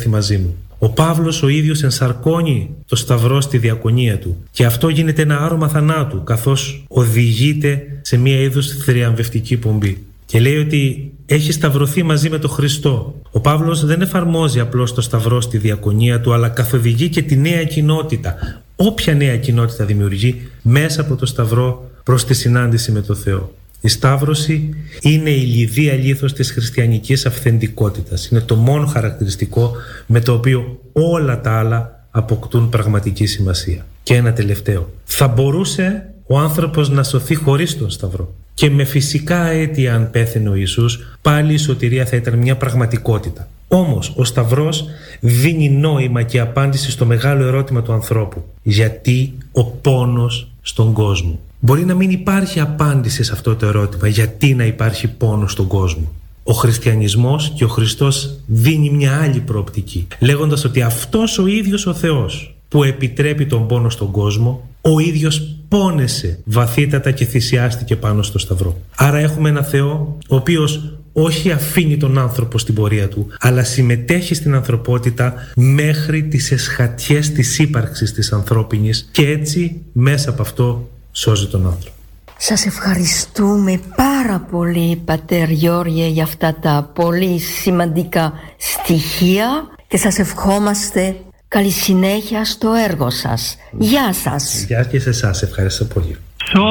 έρθει μαζί μου. Ο Παύλος ο ίδιος ενσαρκώνει το σταυρό στη διακονία του και αυτό γίνεται ένα άρωμα θανάτου, καθώς οδηγείται σε μία είδους θριαμβευτική πομπή. Και λέει ότι έχει σταυρωθεί μαζί με τον Χριστό. Ο Παύλος δεν εφαρμόζει απλώς το σταυρό στη διακονία του, αλλά καθοδηγεί και τη νέα κοινότητα. Όποια νέα κοινότητα δημιουργεί μέσα από το σταυρό προς τη συνάντηση με τον Θεό. Η σταύρωση είναι η λιδία λίθος της χριστιανικής αυθεντικότητας. Είναι το μόνο χαρακτηριστικό με το οποίο όλα τα άλλα αποκτούν πραγματική σημασία. Και ένα τελευταίο. Θα μπορούσε ο άνθρωπος να σωθεί χωρίς τον σταυρό. Και με φυσικά αίτια, αν πέθαινε ο Ιησούς, πάλι η σωτηρία θα ήταν μια πραγματικότητα. Όμως ο σταυρός δίνει νόημα και απάντηση στο μεγάλο ερώτημα του ανθρώπου. Γιατί ο πόνος στον κόσμο? Μπορεί να μην υπάρχει απάντηση σε αυτό το ερώτημα. Γιατί να υπάρχει πόνος στον κόσμο? Ο χριστιανισμός και ο Χριστός δίνει μια άλλη προοπτική, λέγοντας ότι αυτός ο ίδιος ο Θεός που επιτρέπει τον πόνο στον κόσμο, ο ίδιος πόνεσε βαθύτατα και θυσιάστηκε πάνω στο σταυρό. Άρα έχουμε ένα Θεό ο οποίος όχι αφήνει τον άνθρωπο στην πορεία του, αλλά συμμετέχει στην ανθρωπότητα μέχρι τις εσχατιές της ύπαρξης της ανθρώπινης και έτσι μέσα από αυτό σώζει τον άνθρωπο. Σας ευχαριστούμε πάρα πολύ, Πατέρ Γιώργε, για αυτά τα πολύ σημαντικά στοιχεία και σας ευχόμαστε καλή συνέχεια στο έργο σας. Γεια σας. Γεια και σε εσάς, ευχαριστώ πολύ.